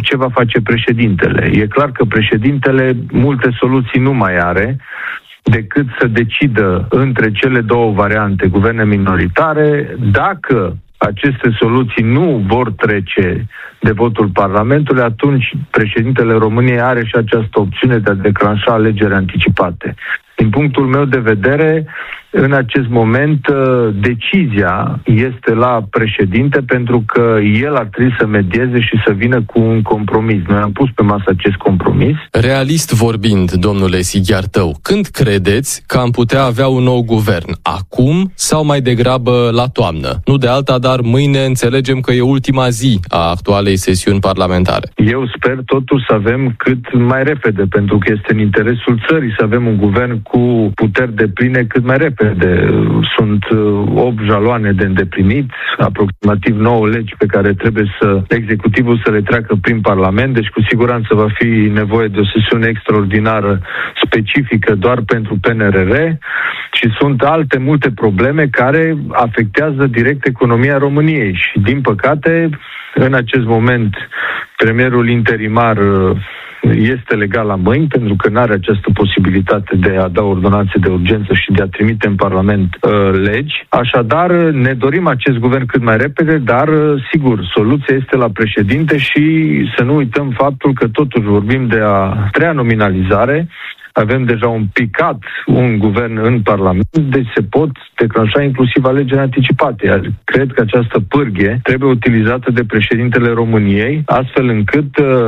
ce va face președintele. E clar că președintele multe soluții nu mai are decât să decidă între cele două variante, guverne minoritare. Dacă aceste soluții nu vor trece de votul Parlamentului, atunci președintele României are și această opțiune de a declanșa alegeri anticipate. Din punctul meu de vedere, în acest moment, decizia este la președinte, pentru că el ar trebui să medieze și să vină cu un compromis. Noi am pus pe masă acest compromis. Realist vorbind, domnule Sighiartău, când credeți că am putea avea un nou guvern? Acum sau mai degrabă la toamnă? Nu de alta, dar mâine înțelegem că e ultima zi a actualei sesiuni parlamentare. Eu sper totuși să avem cât mai repede, pentru că este în interesul țării să avem un guvern cu puteri depline cât mai repede. Sunt 8 jaloane de îndeplinit, aproximativ 9 legi pe care trebuie executivul să le treacă prin Parlament, deci cu siguranță va fi nevoie de o sesiune extraordinară specifică doar pentru PNRR și sunt alte multe probleme care afectează direct economia României și, din păcate, în acest moment premierul interimar este legal la mâini, pentru că nu are această posibilitate de a da ordonanțe de urgență și de a trimite în Parlament legi. Așadar, ne dorim acest guvern cât mai repede, dar, sigur, soluția este la președinte și să nu uităm faptul că totuși vorbim de a treia nominalizare. Avem deja un guvern în Parlament, deci se pot declanșa inclusiv alegeri anticipate. Iar cred că această pârghie trebuie utilizată de președintele României, astfel încât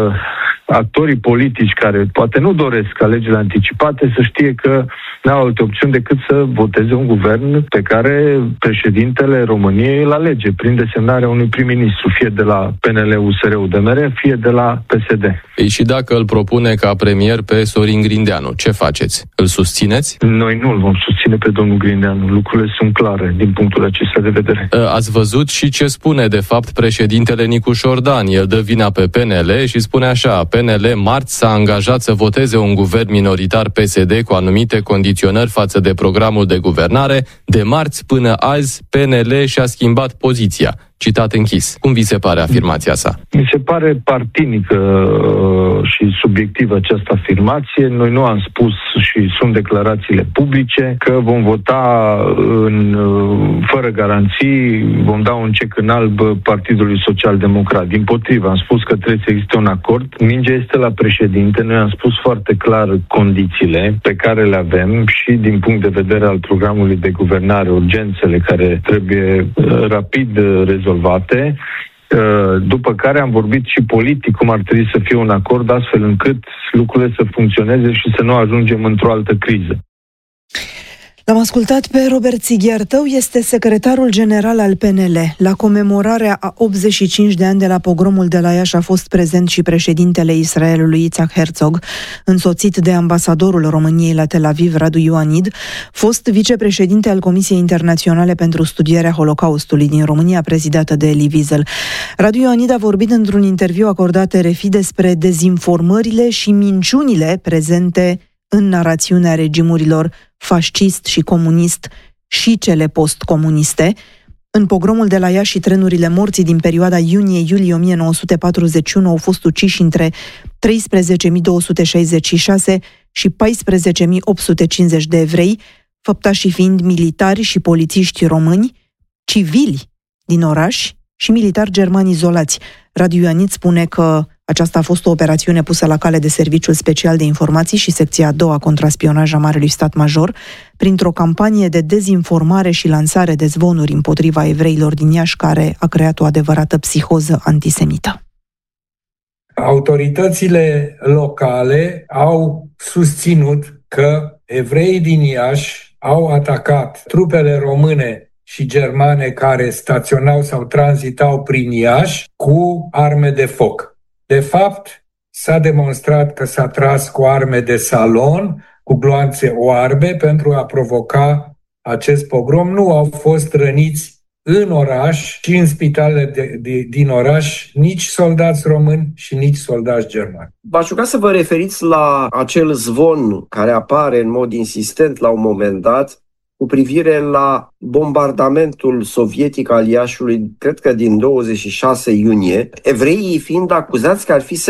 actorii politici care poate nu doresc alegerile anticipate să știe că nu au alte opțiuni decât să voteze un guvern pe care președintele României îl alege prin desemnarea unui prim-ministru, fie de la PNL, USR, UDMR, fie de la PSD. Și dacă îl propune ca premier pe Sorin Grindeanu, ce faceți? Îl susțineți? Noi nu îl vom susține pe domnul Grindeanu. Lucrurile sunt clare din punctul acesta de vedere. Ați văzut și ce spune de fapt președintele Nicu Șordan. El dă vina pe PNL și spune așa: PNL marți s-a angajat să voteze un guvern minoritar PSD cu anumite condiționări față de programul de guvernare. De marți până azi, PNL și-a schimbat poziția. Citat închis. Cum vi se pare afirmația sa? Mi se pare partinică și subiectivă această afirmație. Noi nu am spus, și sunt declarațiile publice, că vom vota fără garanții, vom da un cec în alb Partidului Social-Democrat. Dimpotrivă, am spus că trebuie să existe un acord. Mingea este la președinte. Noi am spus foarte clar condițiile pe care le avem și din punct de vedere al programului de guvernare, urgențele care trebuie rapid rezolvate. După care am vorbit și politic cum ar trebui să fie un acord, astfel încât lucrurile să funcționeze și să nu ajungem într-o altă criză. L-am ascultat pe Robert Sighiartău, este secretarul general al PNL. La comemorarea a 85 de ani de la pogromul de la Iași a fost prezent și președintele Israelului, Yitzhak Herzog, însoțit de ambasadorul României la Tel Aviv, Radu Ioanid, fost vicepreședinte al Comisiei Internaționale pentru Studierea Holocaustului din România, prezidată de Elie Wiesel. Radu Ioanid a vorbit într-un interviu acordat RFI despre dezinformările și minciunile prezente în narațiunea regimurilor fascist și comunist și cele postcomuniste. În pogromul de la Iași și trenurile morții din perioada iunie-iulie 1941 au fost uciși între 13.266 și 14.850 de evrei, făptașii fiind militari și polițiști români, civili din oraș și militari germani izolați. Radu Ioanid spune că aceasta a fost o operațiune pusă la cale de Serviciul Special de Informații și Secția a doua Contraspionaj a Marelui Stat Major, printr-o campanie de dezinformare și lansare de zvonuri împotriva evreilor din Iași, care a creat o adevărată psihoză antisemită. Autoritățile locale au susținut că evreii din Iași au atacat trupele române și germane care staționau sau tranzitau prin Iași cu arme de foc. De fapt, s-a demonstrat că s-a tras cu arme de salon, cu gloanțe oarbe, pentru a provoca acest pogrom. Nu au fost răniți în oraș și în spitalele din oraș nici soldați români și nici soldați germani. V-aș ruga să vă referiți la acel zvon care apare în mod insistent la un moment dat cu privire la bombardamentul sovietic al Iașiului, cred că din 26 iunie, evreii fiind acuzați că ar fi